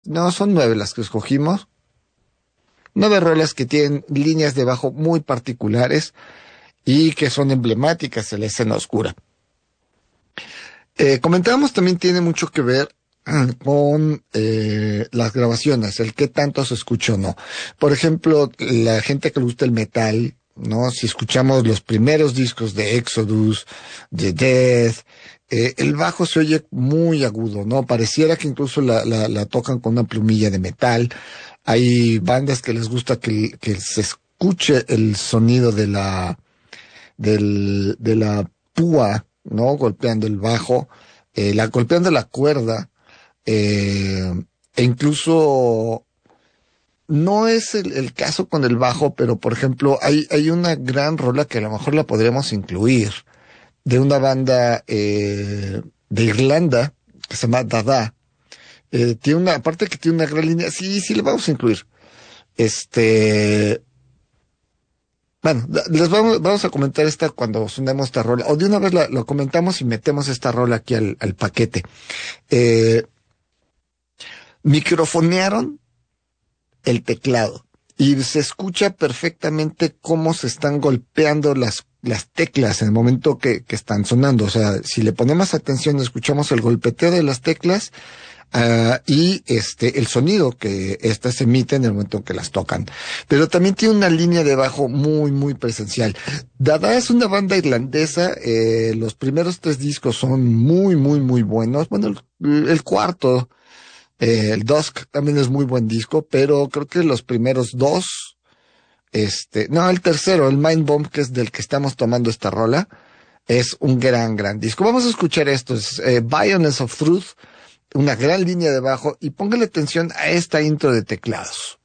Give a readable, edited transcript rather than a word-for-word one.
No, son 9 las que escogimos. 9 rolas que tienen líneas de bajo muy particulares y que son emblemáticas de la escena oscura. Comentábamos también tiene mucho que ver con las grabaciones, el qué tanto se escucha o no. Por ejemplo, la gente que le gusta el metal, ¿no? Si escuchamos los primeros discos de Exodus, de Death, el bajo se oye muy agudo, ¿no? Pareciera que incluso la tocan con una plumilla de metal. Hay bandas que les gusta que se escuche el sonido de la púa, ¿no? Golpeando el bajo, golpeando la cuerda, eh, e incluso no es el caso con el bajo, pero por ejemplo, hay una gran rola que a lo mejor la podríamos incluir, de una banda de Irlanda, que se llama Dada. Tiene una, aparte que tiene una gran línea, sí, sí, le vamos a incluir. Este, bueno, vamos a comentar esta cuando sonemos esta rola, o de una vez lo comentamos y metemos esta rola aquí al paquete. Eh, Microfonearon el teclado y se escucha perfectamente cómo se están golpeando las teclas en el momento que están sonando. O sea, si le ponemos atención, escuchamos el golpeteo de las teclas. Y el sonido que éstas emiten en el momento que las tocan. Pero también tiene una línea de bajo muy, muy presencial. Dada es una banda irlandesa, los primeros 3 discos son muy, muy, muy buenos. Bueno, el cuarto, el Dusk también es muy buen disco, pero creo que los primeros 2, no, el tercero, el Mind Bomb, que es del que estamos tomando esta rola, es un gran, gran disco. Vamos a escuchar esto, es Violence of Truth, una gran línea de bajo, y póngale atención a esta intro de teclados.